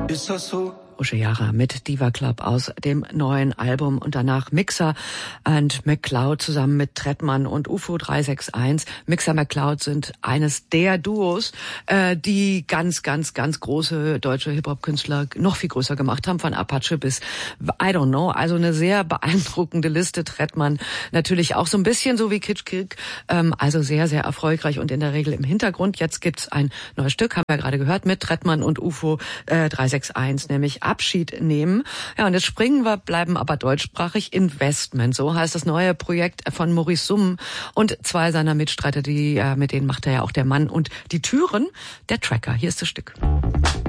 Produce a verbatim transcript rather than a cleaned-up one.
Ist das so? Usche Jara mit Diva Club aus dem neuen Album und danach Mixer and McCloud zusammen mit Trettmann und U F O drei sechs eins. Mixer McCloud sind eines der Duos, äh, die ganz, ganz, ganz große deutsche Hip-Hop-Künstler noch viel größer gemacht haben, von Apache bis I don't know. Also eine sehr beeindruckende Liste. Trettmann natürlich auch so ein bisschen so wie Kitsch Kick, ähm, also sehr, sehr erfolgreich und in der Regel im Hintergrund. Jetzt gibt's ein neues Stück, haben wir gerade gehört, mit Trettmann und U F O äh, drei sechs eins, nämlich Abschied nehmen. Ja, und jetzt springen wir, bleiben aber deutschsprachig. Investment, so heißt das neue Projekt von Maurice Summ und zwei seiner Mitstreiter, die, äh, mit denen macht er ja auch der Mann und die Türen, der Tracker. Hier ist das Stück.